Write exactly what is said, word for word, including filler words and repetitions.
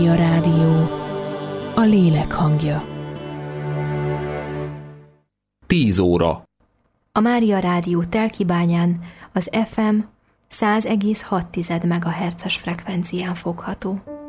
A rádió, a lélek hangja. Tíz óra. A Mária Rádió Telkibányán az ef em száz egész hat megahertzes frekvencián fogható.